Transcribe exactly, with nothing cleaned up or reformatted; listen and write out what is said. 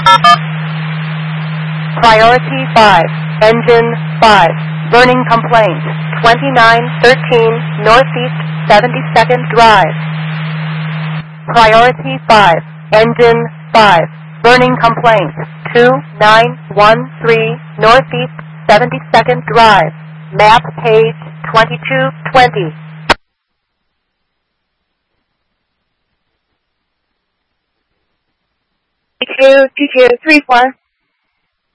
Priority five, engine five, burning complaint, twenty-nine thirteen Northeast seventy-second Drive. Priority five, engine five, burning complaint, two nine one three Northeast seventy-second Drive, map page twenty-two twenty. Two two two three one.